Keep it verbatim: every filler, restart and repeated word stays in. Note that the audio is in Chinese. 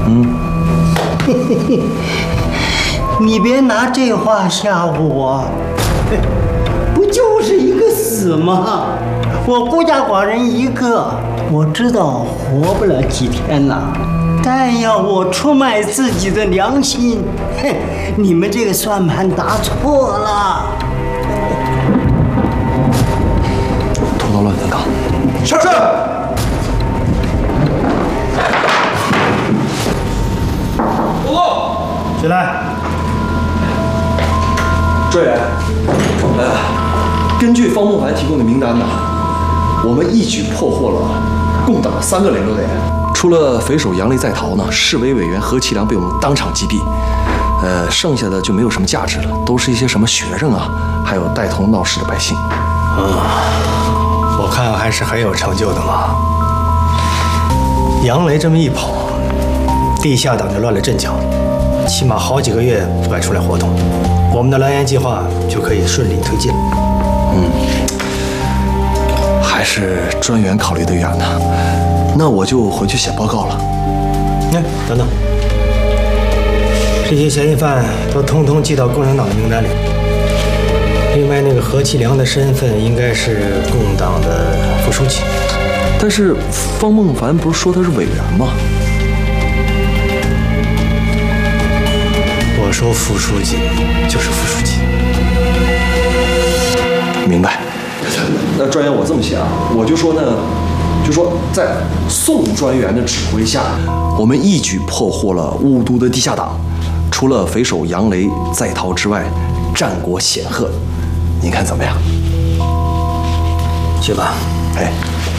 嗯， 你别拿这话吓唬我，不就是一个死吗？我孤家寡人一个，我知道活不了几天了。但要我出卖自己的良心，哼，你们这个算盘打错了。 拖到乱坟岗。 是。报告。 起来。 专员，呃，根据方孟凡提供的名单呢，我们一举破获了共党的三个联络点。除了匪首杨雷在逃呢，市委委员何其良被我们当场击毙。呃，剩下的就没有什么价值了，都是一些什么学生啊，还有带头闹事的百姓。 嗯，我看还是很有成就的嘛。杨雷这么一跑，地下党就乱了阵脚，起码好几个月不敢出来活动，我们的蓝岩计划就可以顺利推进了。 嗯，还是专员考虑得远呢。那我就回去写报告了。 哎，等等，这些嫌疑犯都通通记到共产党的名单里。另外，那个何其良的身份应该是共党的副书记。 但是方孟凡不是说他是委员吗？ 我说副书记就是副书记。 明白。那专员，我这么想，我就说呢，就说在宋专员的指挥下，我们一举破获了雾都的地下党，除了匪首杨雷在逃之外，战果显赫。您看怎么样？ 去吧。 哎。